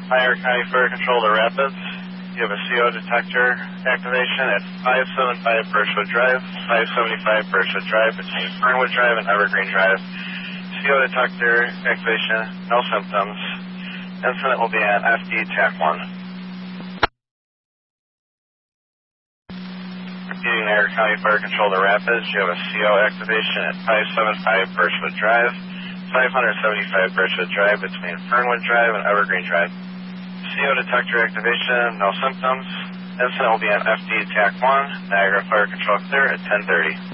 Niagara County Fire Control to Rapids. You have a CO detector activation at 575 Birchwood Drive, 575 Birchwood Drive between Fernwood Drive and Evergreen Drive. CO detector activation, no symptoms. Incident will be on FD TAC 1. Repeating Niagara County Fire Control to Rapids, you have a CO activation at 575 Birchwood Drive, 575 Birchwood Drive between Fernwood Drive and Evergreen Drive. CO detector activation, no symptoms. Incident will be on FD TAC 1, Niagara Fire Control clear at 10:30.